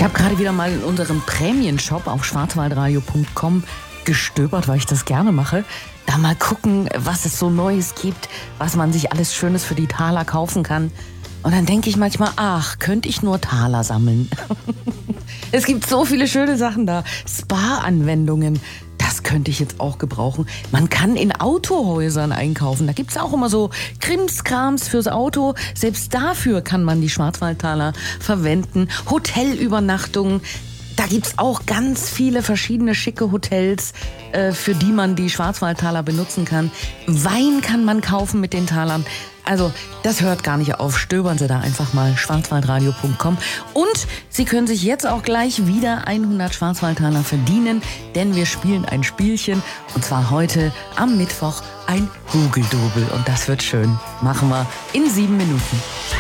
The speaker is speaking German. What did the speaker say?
Ich habe gerade wieder mal in unserem Prämienshop auf schwarzwaldradio.com gestöbert, weil ich das gerne mache. Da mal gucken, was es so Neues gibt, was man sich alles Schönes für die Taler kaufen kann. Und dann denke ich manchmal, ach, könnte ich nur Taler sammeln. Es gibt so viele schöne Sachen da. Spa-Anwendungen, das könnte ich jetzt auch gebrauchen. Man kann in Autohäusern einkaufen. Da gibt es auch immer so Krimskrams fürs Auto. Selbst dafür kann man die Schwarzwaldtaler verwenden. Hotelübernachtungen. Da gibt es auch ganz viele verschiedene schicke Hotels, für die man die Schwarzwaldtaler benutzen kann. Wein kann man kaufen mit den Talern. Also das hört gar nicht auf. Stöbern Sie da einfach mal schwarzwaldradio.com. Und Sie können sich jetzt auch gleich wieder 100 Schwarzwaldtaler verdienen, denn wir spielen ein Spielchen. Und zwar heute am Mittwoch ein Hugeldubel. Und das wird schön. Machen wir in 7 Minuten.